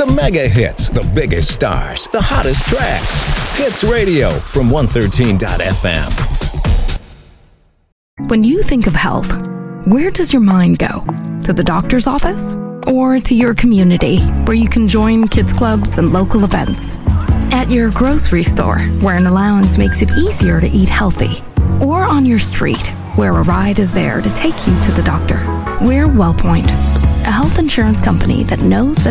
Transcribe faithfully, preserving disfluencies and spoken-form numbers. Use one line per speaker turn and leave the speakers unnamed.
The mega hits, the biggest stars, the hottest tracks. Hits Radio from one thirteen dot f m.
When you think of health, where does your mind go? To the doctor's office? Or to your community, where you can join kids clubs and local events? At your grocery store, where an allowance makes it easier to eat healthy? Or on your street, where a ride is there to take you to the doctor? We're WellPoint, a health insurance company that knows that